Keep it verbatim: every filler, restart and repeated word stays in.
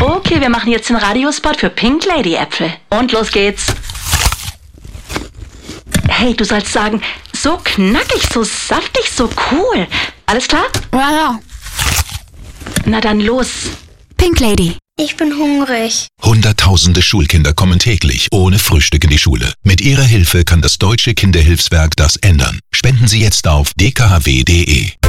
Okay, wir machen jetzt den Radiospot für Pink Lady Äpfel. Und los geht's. Hey, du sollst sagen, so knackig, so saftig, so cool. Alles klar? Ja, ja. Na dann los. Pink Lady. Ich bin hungrig. Hunderttausende Schulkinder kommen täglich ohne Frühstück in die Schule. Mit ihrer Hilfe kann das Deutsche Kinderhilfswerk das ändern. Spenden Sie jetzt auf d k h w punkt d e.